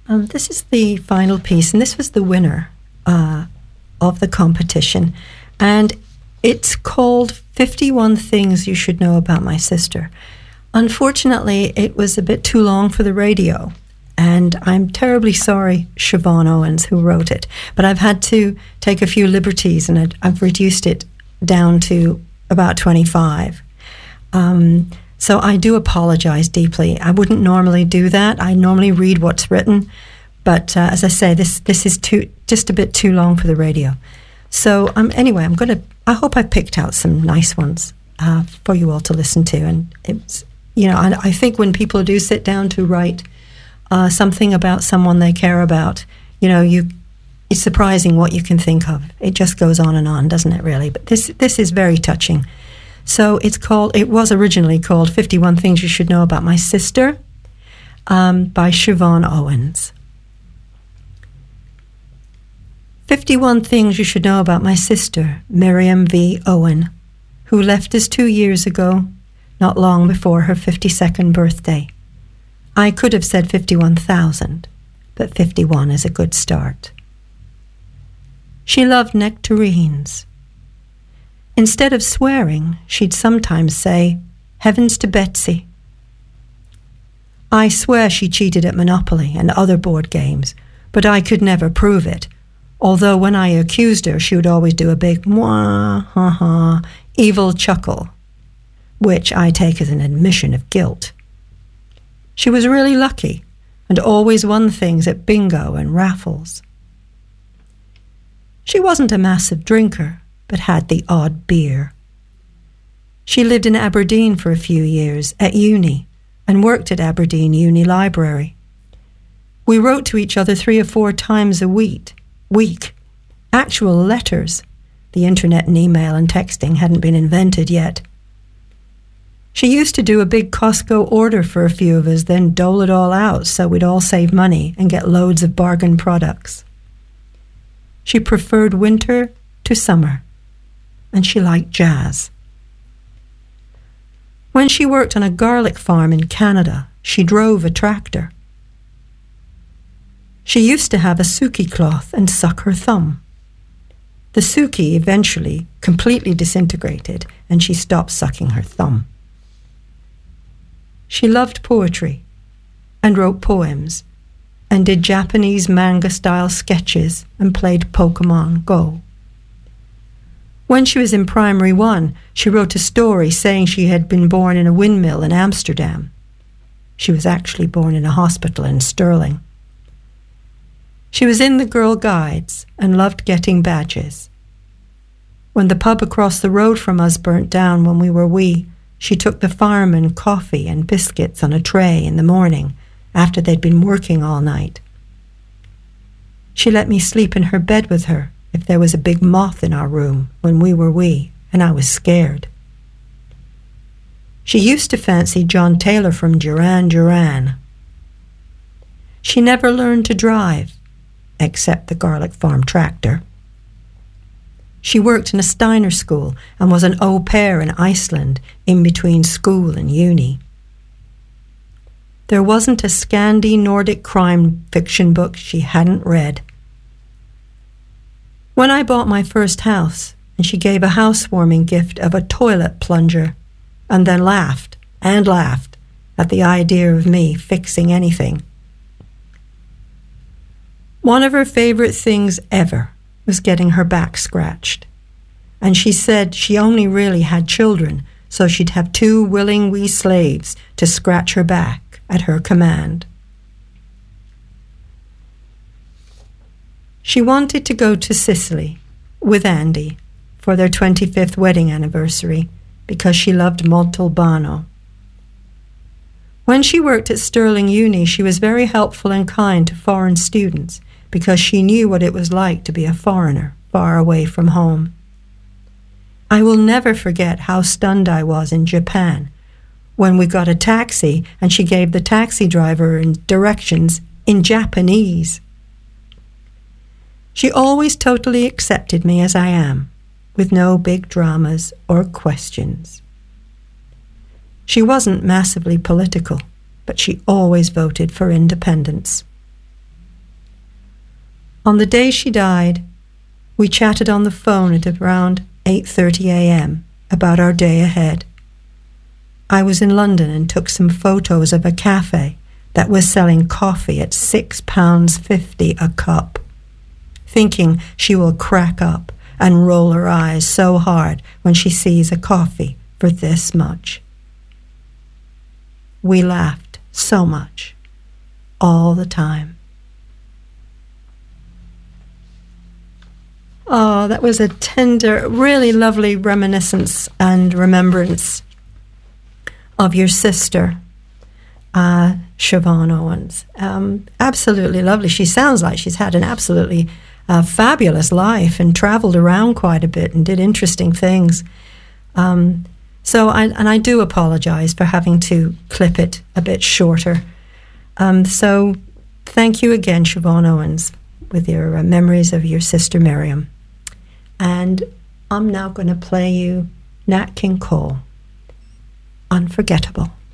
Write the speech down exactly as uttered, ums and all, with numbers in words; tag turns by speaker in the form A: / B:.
A: Um, this is the final piece, and this was the winner uh, of the competition. And it's called fifty-one Things You Should Know About My Sister. Unfortunately, it was a bit too long for the radio, and I'm terribly sorry, Siobhan Owens, who wrote it. But I've had to take a few liberties, and I've reduced it down to about twenty-five. Um, so I do apologize deeply. I wouldn't normally do that. I normally read what's written. But uh, as I say, this this is too just a bit too long for the radio. So um, anyway, I'm going to, I hope I picked out some nice ones uh, for you all to listen to. And it's, you know, I, I think when people do sit down to write uh, something about someone they care about, you know, you it's surprising what you can think of. It just goes on and on, doesn't it, really? But this this is very touching. So it's called, it was originally called fifty-one Things You Should Know About My Sister um, by Siobhan Owens. fifty-one Things You Should Know About My Sister, Miriam V. Owen, who left us two years ago, not long before her fifty-second birthday. I could have said fifty-one thousand, but fifty-one is a good start. She loved nectarines. Instead of swearing, she'd sometimes say, "Heavens to Betsy." I swear she cheated at Monopoly and other board games, but I could never prove it, although when I accused her, she would always do a big mwah, ha ha, evil chuckle, which I take as an admission of guilt. She was really lucky and always won things at bingo and raffles. She wasn't a massive drinker, but had the odd beer. She lived in Aberdeen for a few years, at uni, and worked at Aberdeen Uni Library. We wrote to each other three or four times a week, week, actual letters. The internet and email and texting hadn't been invented yet. She used to do a big Costco order for a few of us, then dole it all out so we'd all save money and get loads of bargain products. She preferred winter to summer, and she liked jazz. When she worked on a garlic farm in Canada, she drove a tractor. She used to have a Suki cloth and suck her thumb. The Suki eventually completely disintegrated, and she stopped sucking her thumb. She loved poetry and wrote poems and did Japanese manga-style sketches and played Pokemon Go. When she was in primary one, she wrote a story saying she had been born in a windmill in Amsterdam. She was actually born in a hospital in Stirling. She was in the Girl Guides and loved getting badges. When the pub across the road from us burnt down when we were wee, she took the firemen coffee and biscuits on a tray in the morning after they'd been working all night. She let me sleep in her bed with her if there was a big moth in our room when we were wee, and I was scared. She used to fancy John Taylor from Duran Duran. She never learned to drive, except the garlic farm tractor. She worked in a Steiner school and was an au pair in Iceland in between school and uni. There wasn't a Scandi Nordic crime fiction book she hadn't read. When I bought my first house, and she gave a housewarming gift of a toilet plunger, and then laughed and laughed at the idea of me fixing anything. One of her favorite things ever was getting her back scratched, and she said she only really had children, so she'd have two willing wee slaves to scratch her back at her command. She wanted to go to Sicily with Andy for their twenty-fifth wedding anniversary because she loved Montalbano. When she worked at Stirling Uni, she was very helpful and kind to foreign students because she knew what it was like to be a foreigner far away from home. I will never forget how stunned I was in Japan when we got a taxi and she gave the taxi driver directions in Japanese. She always totally accepted me as I am, with no big dramas or questions. She wasn't massively political, but she always voted for independence. On the day she died, we chatted on the phone at around eight thirty a.m. about our day ahead. I was in London and took some photos of a cafe that was selling coffee at six pounds fifty a cup, thinking she will crack up and roll her eyes so hard when she sees a coffee for this much. We laughed so much, all the time. Oh, that was a tender, really lovely reminiscence and remembrance of your sister, uh, Siobhan Owens. Um, absolutely lovely. She sounds like she's had an absolutely uh, fabulous life and traveled around quite a bit and did interesting things. Um, so, I, and I do apologize for having to clip it a bit shorter. Um, so, thank you again, Siobhan Owens, with your uh, memories of your sister Miriam. And I'm now going to play you Nat King Cole, Unforgettable.